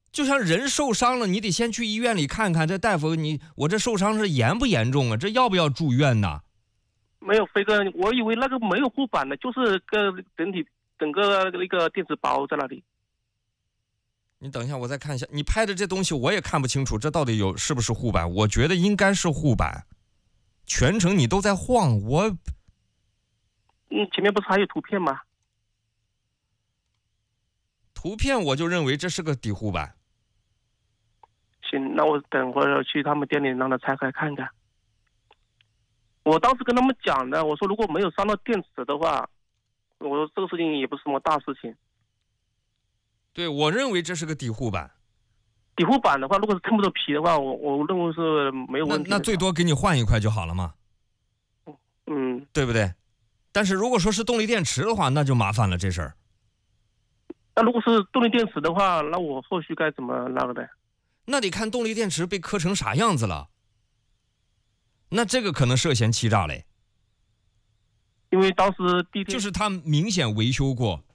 就像人受伤了，你得先去医院里看看，这大夫我这受伤是严不严重啊？这要不要住院呢？ 没有，飞哥，我以为那个没有护板的，就是个整个一个电子包在那里。 你等一下，我再看一下，你拍的这东西我也看不清楚，这到底是不是护板？我觉得应该是护板，全程你都在晃， 前面不是还有图片吗？ 图片我就认为这是个底护板。 行，那我等会儿去他们店里让他拆开看看。我当时跟他们讲的，我说如果没有伤到电池的话，我说这个事情也不是什么大事情。 对，我认为这是个底护板。 底护板的话，如果是撑不着皮的话，我认为是没有问题的。 那最多给你换一块就好了嘛。对不对？但是如果说是动力电池的话，那就麻烦了这事儿。 那如果是动力电池的话，那我后续该怎么那个的？ 那得看动力电池被磕成啥样子了。那这个可能涉嫌欺诈嘞。 因为当时第一天就是他明显维修过，